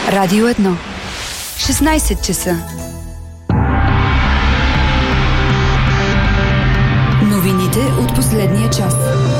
Радио 1. 16 часа. Новините от последния час.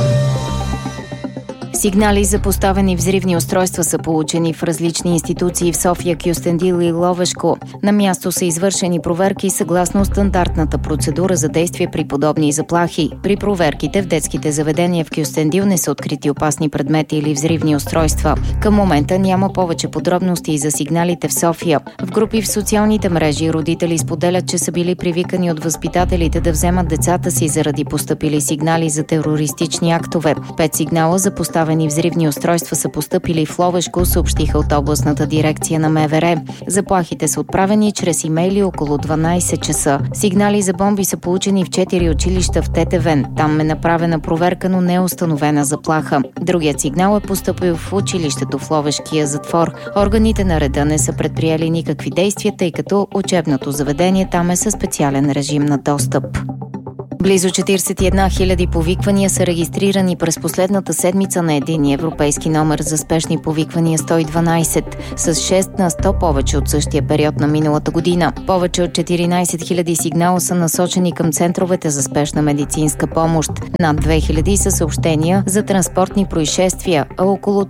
Сигнали за поставени взривни устройства са получени в различни институции в София, Кюстендил и Ловешко. На място са извършени проверки съгласно стандартната процедура за действие при подобни заплахи. При проверките в детските заведения в Кюстендил не са открити опасни предмети или взривни устройства. Към момента няма повече подробности за сигналите в София. В групи в социалните мрежи родители споделят, че са били привикани от възпитателите да вземат децата си заради постъпили сигнали за терористични актове. 5 сигнала за поставени взривни устройства са постъпили в Ловешко, съобщиха от областната дирекция на МВР. Заплахите са отправени чрез имейли около 12 часа. Сигнали за бомби са получени в 4 училища в Тетевен. Там е направена проверка, но не е установена заплаха. Другият сигнал е постъпил в училището в Ловешкия затвор. Органите на реда не са предприели никакви действия, тъй като учебното заведение там е със специален режим на достъп. Близо 41 000 повиквания са регистрирани през последната седмица на единния европейски номер за спешни повиквания 112, с 6 на 100 повече от същия период на миналата година. Повече от 14 000 сигнала са насочени към центровете за спешна медицинска помощ. Над 2000 са съобщения за транспортни происшествия, а около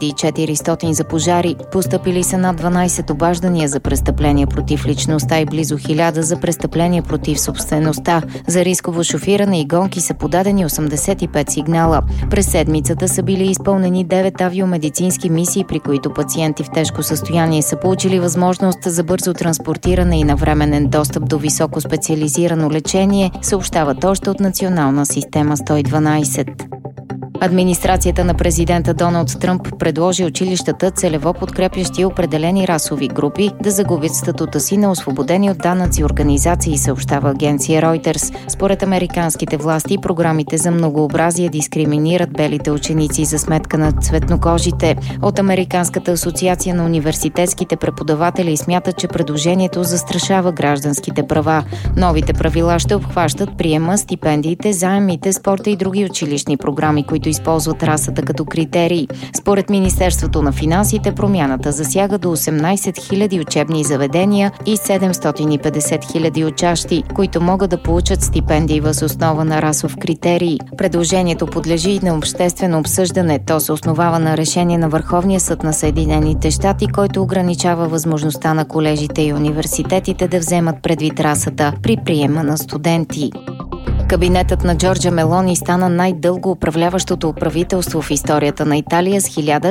3400 за пожари. Постъпили са над 12 обаждания за престъпления против личността и близо 1000 за престъпления против собствеността. За рисково шофиране и гонки са подадени 85 сигнала. През седмицата са били изпълнени 9 авиомедицински мисии, при които пациенти в тежко състояние са получили възможност за бързо транспортиране и навременен достъп до високо специализирано лечение, съобщават още от Национална система 112. Администрацията на президента Доналд Тръмп предложи училищата, целево подкрепящи определени расови групи, да загубят статута си на освободени от данъци организации, съобщава агенция Reuters. Според американските власти, програмите за многообразие дискриминират белите ученици за сметка на цветнокожите. От Американската асоциация на университетските преподаватели смятат, че предложението застрашава гражданските права. Новите правила ще обхващат приема, стипендиите, заемите, спорта и други училищни програми, които използват расата като критерий. Според Министерството на финансите, промяната засяга до 18 000 учебни заведения и 750 000 учащи, които могат да получат стипендии въз основа на расов критерий. Предложението подлежи и на обществено обсъждане. То се основава на решение на Върховния съд на Съединените щати, който ограничава възможността на колежите и университетите да вземат предвид расата при приема на студенти. Кабинетът на Джорджа Мелони стана най-дълго управляващото правителство в историята на Италия с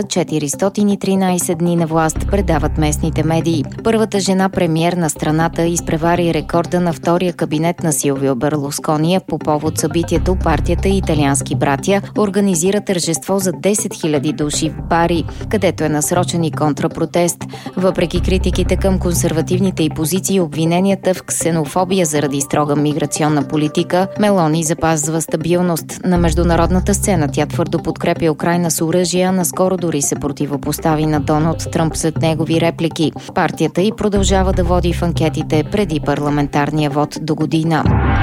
1413 дни на власт, предават местните медии. Първата жена премиер на страната изпревари рекорда на втория кабинет на Силвио Берлускони. По повод събитието, партията и италиански братя организира тържество за 10 000 души в Бари, където е насрочен и контрапротест. Въпреки критиките към консервативните й позиции и обвиненията в ксенофобия заради строга миграционна политика, Мелони запазва стабилност. На международната сцена тя твърдо подкрепя Украйна с оръжие, а наскоро дори се противопостави на Доналд Тръмп след негови реплики. Партията й продължава да води в анкетите преди парламентарния вод до година.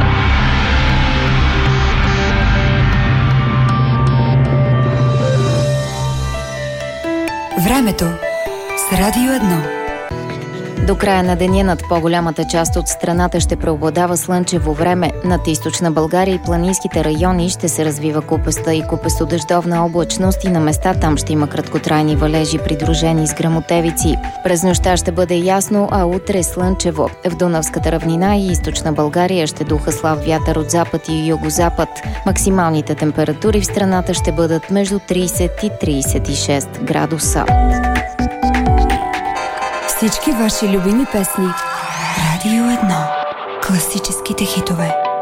Времето с Радио 1. До края на деня над по-голямата част от страната ще преобладава слънчево време. Над източна България и планинските райони ще се развива купеста и купесто-дъждовна облачност и на места там ще има краткотрайни валежи, придружени с гръмотевици. През нощта ще бъде ясно, а утре слънчево. В Дунавската равнина и източна България ще духа слаб вятър от запад и югозапад. Максималните температури в страната ще бъдат между 30 и 36 градуса. Всички ваши любими песни. Радио 1. Класическите хитове.